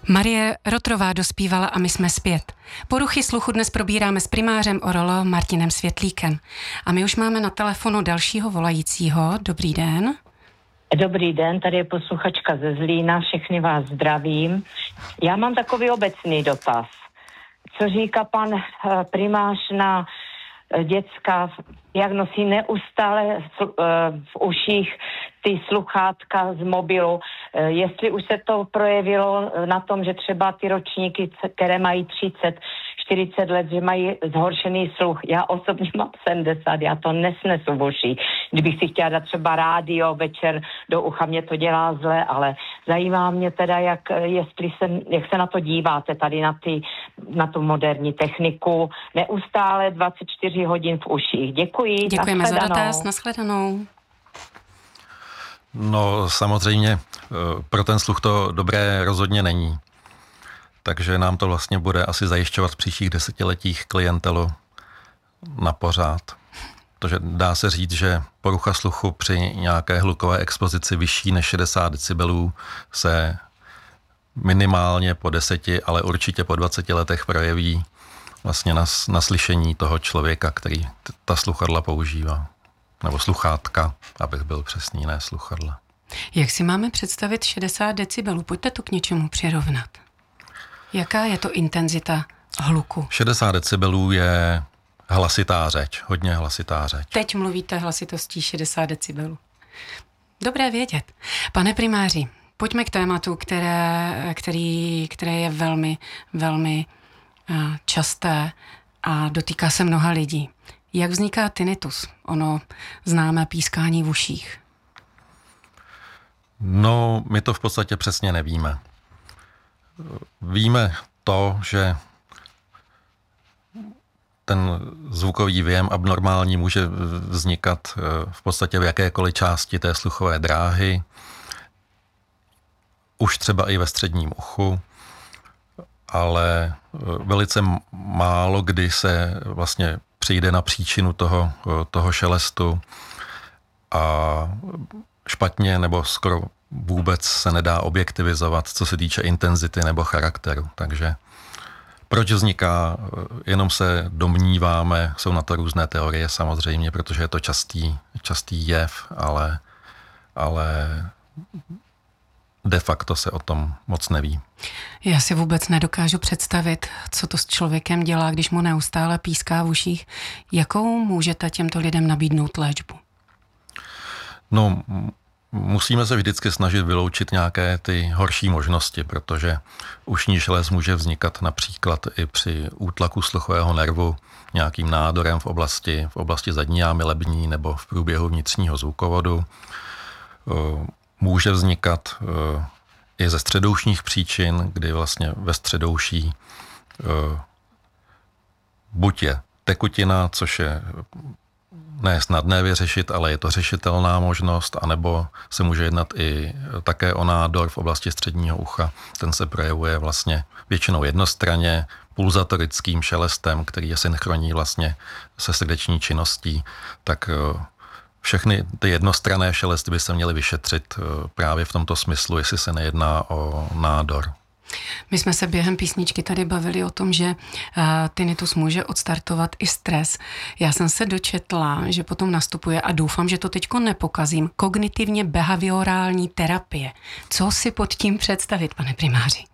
Marie Rotrová dospívala a my jsme zpět. Poruchy sluchu dnes probíráme s primářem ORL Martinem Světlíkem. A my už máme na telefonu dalšího volajícího. Dobrý den. Dobrý den, tady je posluchačka ze Zlína, všechny vás zdravím. Já mám takový obecný dotaz. Co říká pan primář na děcka, jak nosí neustále v uších ty sluchátka z mobilu, jestli už se to projevilo na tom, že třeba ty ročníky, které mají 30-40 let, že mají zhoršený sluch. Já osobně mám 70, já to nesnesu v uších. Kdybych si chtěla dát třeba rádio večer do ucha, mě to dělá zle, ale zajímá mě teda, jak se na to díváte tady na tu moderní techniku. Neustále 24 hodin v uších. Děkuji. Děkujeme za dotaz, nashledanou. No samozřejmě pro ten sluch to dobré rozhodně není. Takže nám to vlastně bude asi zajišťovat v příštích desetiletích klientelu na pořád. Protože dá se říct, že porucha sluchu při nějaké hlukové expozici vyšší než 60 decibelů se minimálně po 10, ale určitě po 20 letech projeví vlastně na slyšení toho člověka, který ta sluchadla používá. Nebo sluchátka, abych byl přesný, ne sluchadla. Jak si máme představit 60 decibelů? Pojďte to k něčemu přirovnat. Jaká je to intenzita hluku? 60 decibelů je hlasitá řeč, hodně hlasitá řeč. Teď mluvíte hlasitostí 60 decibelů. Dobré vědět. Pane primáři, pojďme k tématu, které je velmi, velmi časté a dotýká se mnoha lidí. Jak vzniká tinnitus? Ono známé pískání v uších. No, my to v podstatě přesně nevíme. Víme to, že ten zvukový věm abnormální může vznikat v podstatě v jakékoliv části té sluchové dráhy, už třeba i ve středním uchu, ale velice málo kdy se vlastně přijde na příčinu toho šelestu a špatně nebo skoro vůbec se nedá objektivizovat, co se týče intenzity nebo charakteru. Takže proč vzniká, jenom se domníváme, jsou na to různé teorie samozřejmě, protože je to častý jev, ale de facto se o tom moc neví. Já si vůbec nedokážu představit, co to s člověkem dělá, když mu neustále píská v uších. Jakou můžete těmto lidem nabídnout léčbu? No, musíme se vždycky snažit vyloučit nějaké ty horší možnosti, protože ušní želez může vznikat například i při útlaku sluchového nervu nějakým nádorem v oblasti zadní jámy lební nebo v průběhu vnitřního zvukovodu. Může vznikat i ze středoušních příčin, kdy vlastně ve středouší buď je tekutina, což je ne snadné vyřešit, ale je to řešitelná možnost, anebo se může jednat i také o nádor v oblasti středního ucha. Ten se projevuje vlastně většinou jednostranně pulzatorickým šelestem, který je synchronní vlastně se srdeční činností, tak všechny ty jednostranné šelesty by se měly vyšetřit právě v tomto smyslu, jestli se nejedná o nádor. My jsme se během písničky tady bavili o tom, že tinnitus může odstartovat i stres. Já jsem se dočetla, že potom nastupuje, a doufám, že to teďko nepokazím, kognitivně behaviorální terapie. Co si pod tím představit, pane primáři?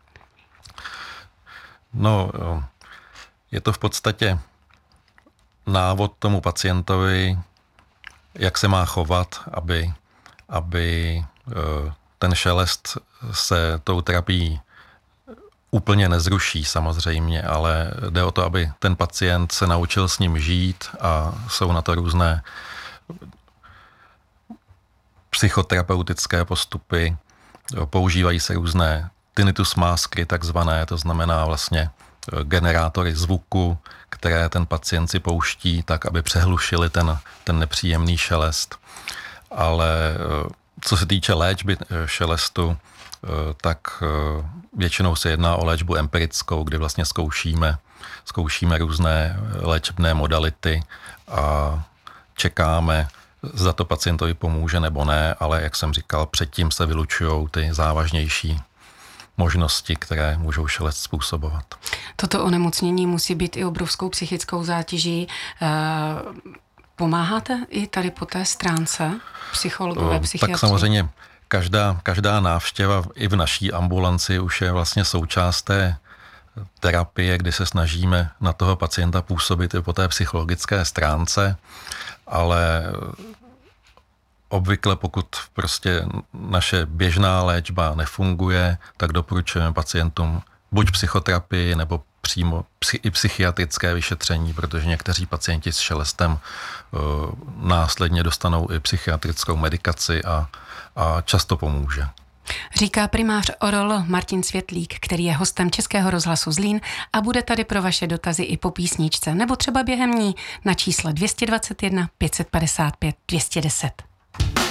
No, je to v podstatě návod tomu pacientovi, jak se má chovat, aby ten šelest se tou terapií úplně nezruší samozřejmě, ale jde o to, aby ten pacient se naučil s ním žít a jsou na to různé psychoterapeutické postupy, používají se různé tinnitus maskry takzvané, to znamená vlastně generátory zvuku, které ten pacient si pouští tak, aby přehlušili ten nepříjemný šelest. Ale co se týče léčby šelestu, tak většinou se jedná o léčbu empirickou, kdy vlastně zkoušíme různé léčebné modality a čekáme, zda to pacientovi pomůže nebo ne, ale jak jsem říkal, předtím se vylučují ty závažnější možnosti, které můžou šelest způsobovat. Toto onemocnění musí být i obrovskou psychickou zátěží. Pomáháte i tady po té stránce psychologové, psychiatři? Tak samozřejmě každá návštěva i v naší ambulanci už je vlastně součást té terapie, kdy se snažíme na toho pacienta působit i po té psychologické stránce, ale obvykle, pokud prostě naše běžná léčba nefunguje, tak doporučujeme pacientům buď psychoterapii, nebo přímo i psychiatrické vyšetření, protože někteří pacienti s šelestem následně dostanou i psychiatrickou medikaci a často pomůže. Říká primář ORL Martin Světlík, který je hostem Českého rozhlasu Zlín a bude tady pro vaše dotazy i po písničce, nebo třeba během ní na čísle 221 555 210.